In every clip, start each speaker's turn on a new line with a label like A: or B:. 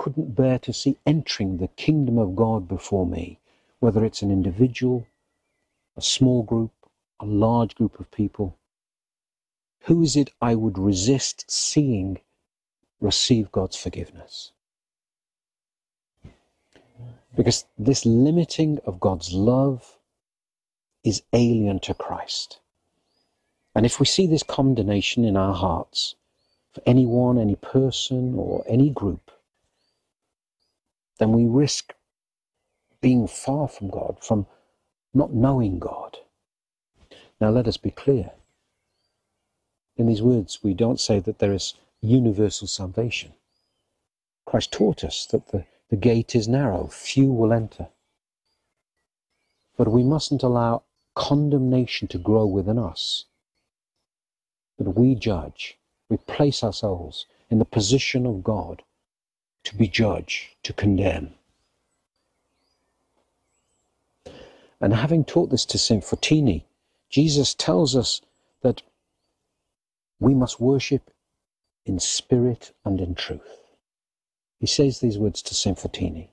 A: couldn't bear to see entering the kingdom of God before me, whether it's an individual, a small group, a large group of people, who is it I would resist seeing receive God's forgiveness? Because this limiting of God's love is alien to Christ. And if we see this condemnation in our hearts, for anyone, any person, or any group, then we risk being far from God, from not knowing God. Now let us be clear. In these words, we don't say that there is universal salvation. Christ taught us that the gate is narrow, few will enter. But we mustn't allow condemnation to grow within us. That we judge, we place ourselves in the position of God to be judge, to condemn. And having taught this to Saint Fotini, Jesus tells us that we must worship in spirit and in truth. He says these words to Saint Fotini.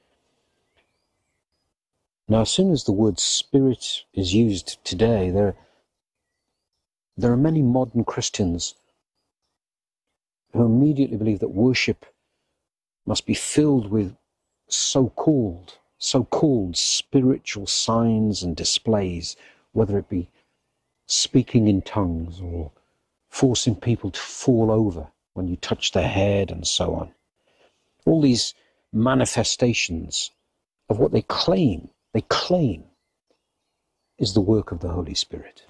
A: Now, as soon as the word spirit is used today, there are many modern Christians who immediately believe that worship must be filled with so-called spiritual signs and displays, whether it be speaking in tongues or forcing people to fall over when you touch their head and so on. All these manifestations of what they claim is the work of the Holy Spirit.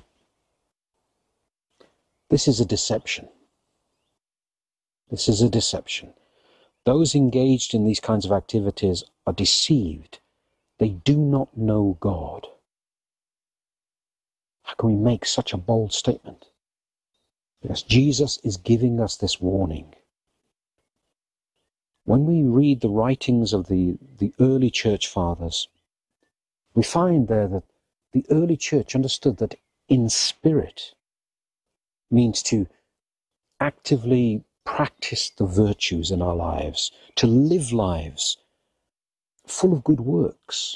A: This is a deception. This is a deception. Those engaged in these kinds of activities are deceived. They do not know God. How can we make such a bold statement? Because Jesus is giving us this warning. When we read the writings of the early church fathers, we find there that the early church understood that in spirit means to actively practice the virtues in our lives, to live lives full of good works,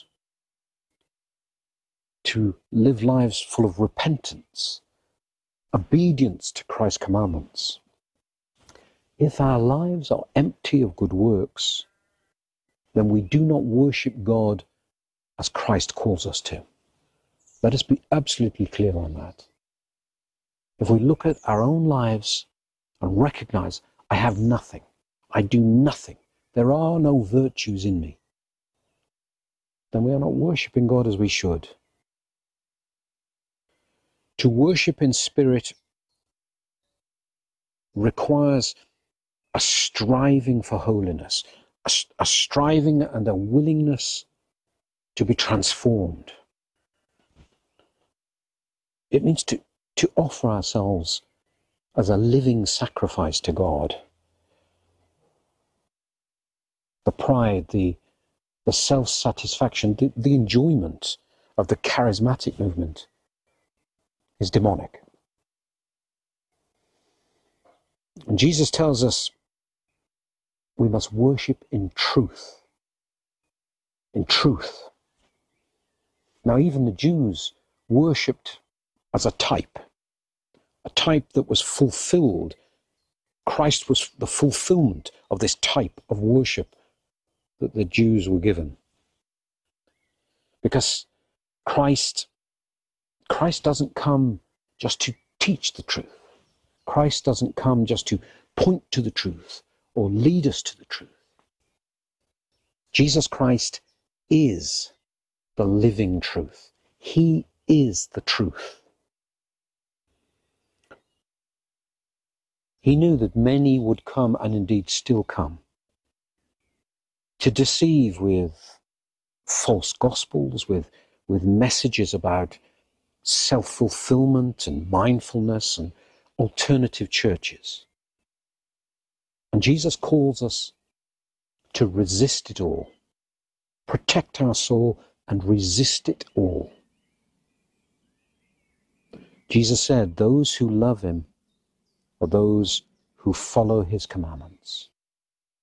A: to live lives full of repentance, obedience to Christ's commandments. If our lives are empty of good works, then we do not worship God as Christ calls us to. Let us be absolutely clear on that. If we look at our own lives and recognize, I have nothing, I do nothing, there are no virtues in me, then we are not worshiping God as we should. To worship in spirit requires a striving for holiness, a striving and a willingness to be transformed. It means to offer ourselves as a living sacrifice to God. The pride, the self-satisfaction, the enjoyment of the charismatic movement is demonic. And Jesus tells us we must worship in truth. In truth. Now, even the Jews worshipped as a type that was fulfilled. Christ was the fulfillment of this type of worship that the Jews were given. Because Christ doesn't come just to teach the truth. Christ doesn't come just to point to the truth or lead us to the truth. Jesus Christ is the living truth. He is the truth. He knew that many would come, and indeed still come, to deceive with false gospels, with messages about self-fulfillment and mindfulness and alternative churches. And Jesus calls us to resist it all, protect our soul and resist it all. Jesus said, those who love him are those who follow his commandments.